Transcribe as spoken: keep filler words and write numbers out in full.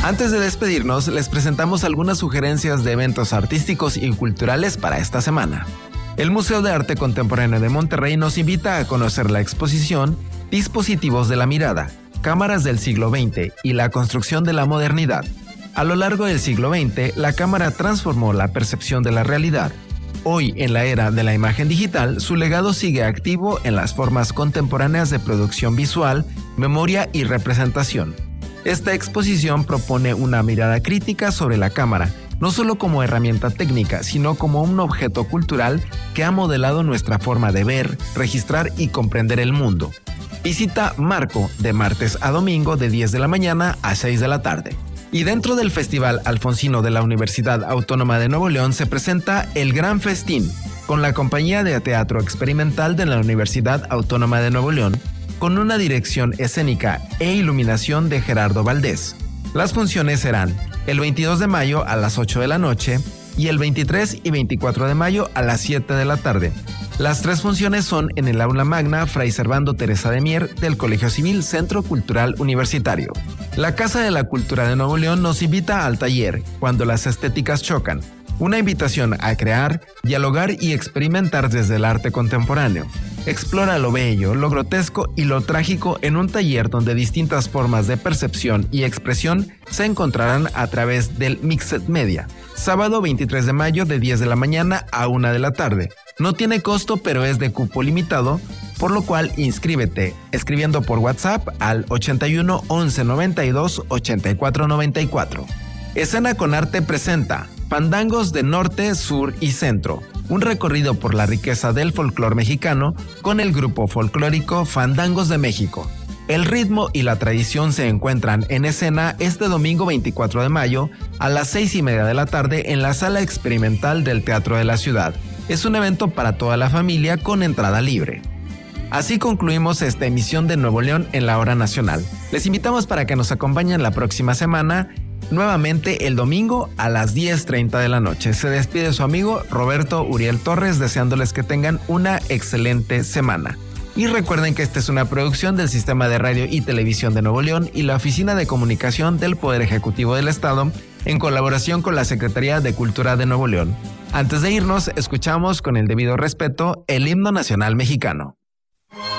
Antes de despedirnos, les presentamos algunas sugerencias de eventos artísticos y culturales para esta semana. El Museo de Arte Contemporáneo de Monterrey nos invita a conocer la exposición Dispositivos de la Mirada, Cámaras del siglo veinte y la construcción de la modernidad. A lo largo del siglo veinte, la cámara transformó la percepción de la realidad. Hoy, en la era de la imagen digital, su legado sigue activo en las formas contemporáneas de producción visual, memoria y representación. Esta exposición propone una mirada crítica sobre la cámara, no solo como herramienta técnica, sino como un objeto cultural que ha modelado nuestra forma de ver, registrar y comprender el mundo. Visita Marco de martes a domingo de diez de la mañana a seis de la tarde. Y dentro del Festival Alfonsino de la Universidad Autónoma de Nuevo León se presenta El Gran Festín, con la compañía de teatro experimental de la Universidad Autónoma de Nuevo León, con una dirección escénica e iluminación de Gerardo Valdés. Las funciones serán el veintidós de mayo a las ocho de la noche y el veintitrés y veinticuatro de mayo a las siete de la tarde. Las tres funciones son en el Aula Magna Fray Servando Teresa de Mier del Colegio Civil Centro Cultural Universitario. La Casa de la Cultura de Nuevo León nos invita al taller Cuando las estéticas chocan, una invitación a crear, dialogar y experimentar desde el arte contemporáneo. Explora lo bello, lo grotesco y lo trágico en un taller donde distintas formas de percepción y expresión se encontrarán a través del Mixed Media. Sábado veintitrés de mayo de diez de la mañana a una de la tarde. No tiene costo, pero es de cupo limitado, por lo cual inscríbete escribiendo por WhatsApp al ochenta y uno once noventa y dos ochenta y cuatro noventa y cuatro. Escena con Arte presenta Fandangos de Norte, Sur y Centro, un recorrido por la riqueza del folclore mexicano con el grupo folclórico Fandangos de México. El ritmo y la tradición se encuentran en escena este domingo veinticuatro de mayo a las seis y media de la tarde en la Sala Experimental del Teatro de la Ciudad. Es un evento para toda la familia con entrada libre. Así concluimos esta emisión de Nuevo León en la Hora Nacional. Les invitamos para que nos acompañen la próxima semana, nuevamente el domingo a las diez treinta de la noche. Se despide su amigo Roberto Uriel Torres, deseándoles que tengan una excelente semana. Y recuerden que esta es una producción del Sistema de Radio y Televisión de Nuevo León y la Oficina de Comunicación del Poder Ejecutivo del Estado, en colaboración con la Secretaría de Cultura de Nuevo León. Antes de irnos, escuchamos con el debido respeto el himno nacional mexicano.